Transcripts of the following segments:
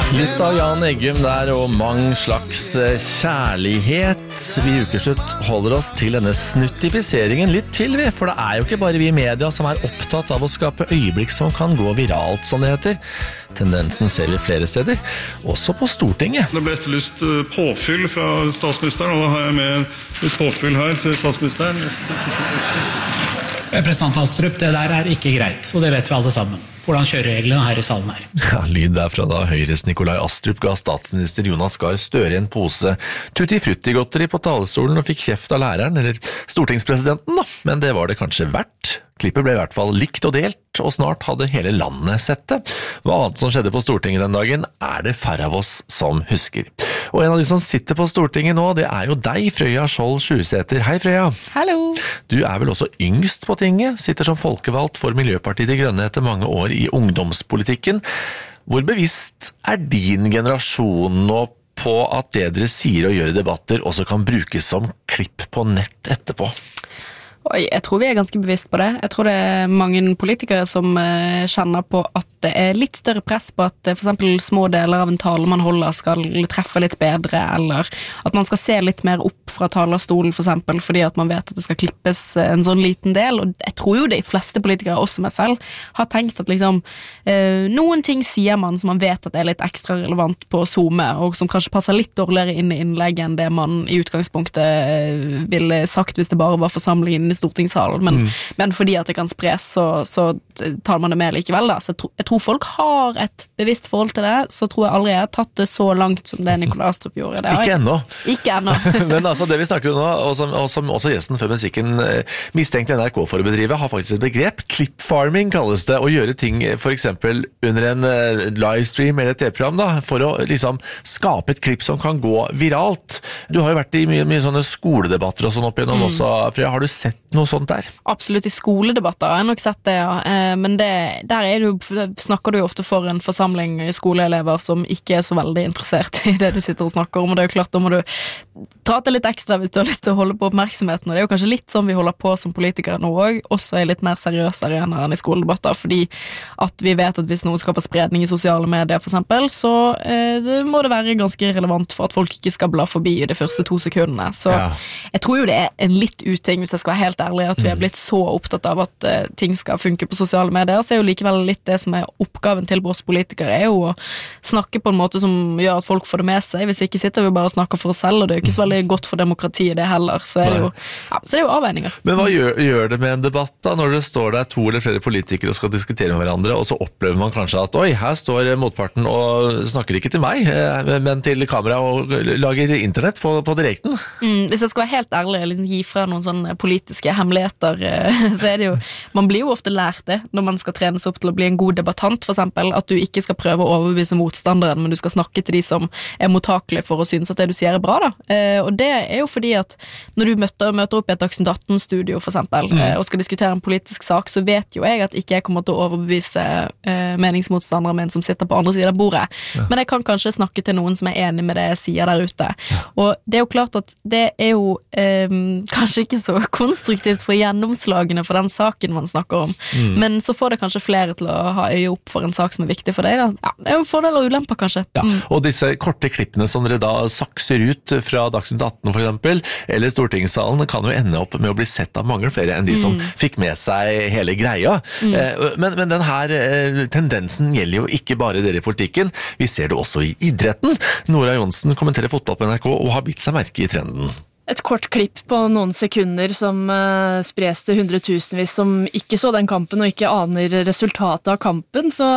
Litt av Jan Eggum der og mange slags kjærlighet. Vi i Ukeslutt holder oss til denne snuttifiseringen litt til, for det jo ikke bare vi i media som opptatt av å skape øyeblikk som kan gå viralt, som det heter. Tendensen ser vi flere steder, også på Stortinget. Det ble etterlyst påfyll fra statsministeren, og da har jeg med litt påfyll her til statsministeren. Representant Astrup, det der ikke greit, så det vet vi alle sammen. Hvordan kjørereglene her i salen her. Ja, lyd derfra da Høyres Nikolai Astrup ga statsminister Jonas Gahr Støre en pose tutti-frutti-godteri på talerstolen og fikk kjeft av læreren, eller stortingspresidenten da, men det var det kanskje verdt. Klippet ble i hvert fall likt og delt, og snart hadde hele landet sett det. Hva annet som skjedde på Stortinget den dagen, det færre av oss som husker. Og en av de som sitter på Stortinget nå, det jo deg, Frøya Skjold Sjusæter. Hei, Frøya. Hallo. Du vel også yngst på tinget, sitter som folkevalgt for Miljøpartiet De Grønne etter mange år i ungdomspolitikken. Hvor bevisst din generasjon nå på at det dere sier og gjør i debatter også kan brukes som klipp på nett etterpå? Oi, jeg tror vi ganske bevisst på det. Jeg tror det mange politikere som kjenner på at det litt større press på at for eksempel små deler av en tale man holder skal treffe litt bedre, eller at man skal se litt mer opp fra talerstolen for eksempel, fordi at man vet at det skal klippes en sånn liten del, og jeg tror jo de fleste politikere, også meg selv, har tenkt at liksom noen ting sier man som man vet at litt ekstra relevant på Zoome, og som kanskje passer litt dårligere inn i innlegget enn det man i utgangspunktet ville sagt hvis det bare var forsamlingen i stortingssalen, men fordi at det kan spres, så tar man det med likevel da. Så jeg tror folk har et bevisst forhold til det, så tror jeg aldri jeg har tatt det så langt som det Nikolai Astrup gjorde. Ikke ennå. Ikke ennå. Men altså, det vi snakker om nå, og som også gjesten før musikken mistenkte NRK for å bedrive, har faktisk et begrep. Clipfarming kalles det, å gjøre ting for eksempel under en livestream eller et TV-program da, for å liksom skape et klipp som kan gå viralt. Du har jo vært i mye sånne skoledebatter og sånn opp igjennom også, Freya. Har du sett noe sånt der? Absolutt, i skoledebatter har jeg nok sett det, ja. Men der snakker du jo ofte for en forsamling skoleelever som ikke så veldig interessert i det du sitter og snakker om, og det jo klart, da må du prate litt ekstra hvis du har lyst til å holde på oppmerksomheten, og det jo kanskje litt sånn vi holder på som politikere nå også litt mer seriøse arenaer enn i skoledebatter, fordi at vi vet at hvis noen skaper spredning i sosiale medier for eksempel, så må det være ganske relevant for at folk ikke skal bla forbi i de første 2 sekundene, så jeg tror jo det en litt uting, hvis jeg skal være helt ærlig, at vi blitt så opptatt av at ting skal funke på sosiale medier, så jo likevel litt det som oppgaven til oss politikere jo å snakke på en måte som gjør at folk får det med seg. Hvis ikke sitter vi bare og snakker for oss selv, og det jo ikke så veldig godt for demokratiet det heller, så det jo, så det jo avveininger. Men hva gjør det med en debatt da, når det står der 2 eller flere politikere og skal diskutere med hverandre, og så opplever man kanskje at oi, her står motparten og snakker ikke til meg, men til kamera og lager internett på direkten? Hvis jeg skal være helt ærlig, liksom gi fra noen sånne politiske hemmeligheter, så det jo, man blir jo ofte lært det når man skal trenes opp til å bli en god debattant, for eksempel, at du ikke skal prøve å overbevise motstanderen, men du skal snakke til de som mottakelige for å synes at det du sier bra da. Og det jo fordi at når du møter opp i et Dagsnytt 18-studio for eksempel, og skal diskutere en politisk sak, så vet jo jeg at ikke jeg kommer til å overbevise meningsmotstandere med en som sitter på andre siden av bordet. Men jeg kan kanskje snakke til noen som enig med det jeg sier der ute. Og det jo klart at det jo kanskje ikke så konstruktivt for gjennomslagene for den saken man snakker om, men så får det kanskje flere til å ha øye opp for en sak som viktig for deg da. Ja, det jo fordeler og ulemper kanskje. Ja, og disse korte klippene som dere da sakser ut fra Dagsnytt 18 for eksempel, eller Stortingssalen, kan jo ende opp med å bli sett av mange flere enn de som fikk med seg hele greia. Men den her tendensen gjelder jo ikke bare dere i politikken, vi ser det også i idretten. Nora Johnsen kommenterer fotball på NRK og har bitt seg merke i trenden. Et kort klipp på noen sekunder som spres til hundretusenvis som ikke så den kampen og ikke aner resultatet av kampen, så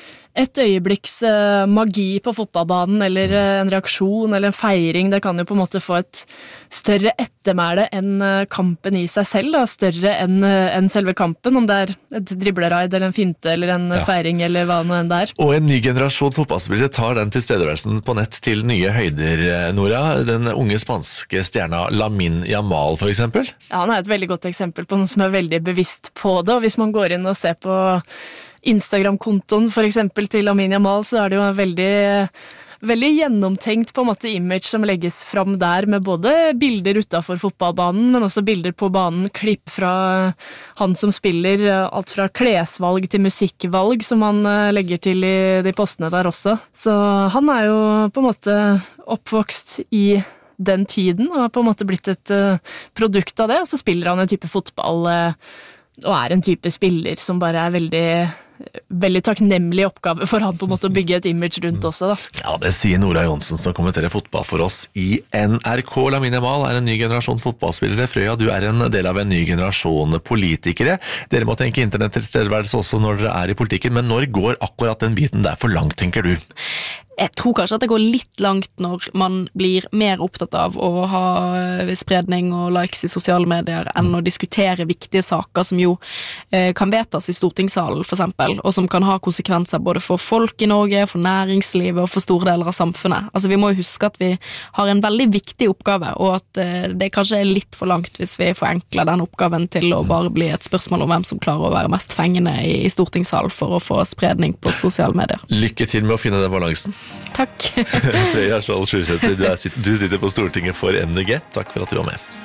et øyeblikks magi på fotballbanen, eller en reaksjon, eller en feiring, det kan jo på en måte få et større ettermæle enn kampen i seg selv, da, større enn selve kampen, om det et dribleraid, eller en finte, eller en feiring, eller hva nå enn det Og en ny generasjon fotballspillere tar den tilstedeværelsen på nett til nye høyder, Nora. Den unge spanske stjerna Lamine Yamal, for eksempel. Ja, han et veldig godt eksempel på noen som veldig bevisst på det, og hvis man går inn og ser på Instagram-kontoen for eksempel til Lamine Yamal, så det jo en veldig veldig gjennomtenkt på en måte image som legges fram der, med både bilder utenfor fotballbanen, men også bilder på banen, klipp fra han som spiller, alt fra klesvalg til musikkvalg som han legger til i de postene der også. Så han jo på en måte oppvokst i den tiden, og har på en måte blitt et produkt av det, og så spiller han en type fotball, og en type spiller som bare veldig takknemlig oppgave for han på en måte å bygge et image rundt også da. Ja, det sier Nora Johnsen som kommenterer fotball for oss i NRK. Lamine Yamal en ny generasjon fotballspillere. Frøya, du en del av en ny generasjon politikere. Dere må tenke internett-tilstedeværelse også når dere i politikken, men når går akkurat den biten der for langt, tenker du? Jeg tror kanskje at det går litt langt når man blir mer opptatt av å ha spredning og likes i sosiale medier enn å diskutere viktige saker som jo kan vedtas i stortingssalen for eksempel, og som kan ha konsekvenser både for folk i Norge, for næringslivet og for store deler av samfunnet. Altså vi må jo huske at vi har en veldig viktig oppgave, og at det kanskje litt for langt hvis vi forenkler den oppgaven til å bare bli et spørsmål om hvem som klarer å være mest fengende i stortingssalen for å få spredning på sosiale medier. Lykke til med å finne den balansen. Takk. Frøya Skjold Sjursæter, du sitter på Stortinget for MDG. Takk for at du var med.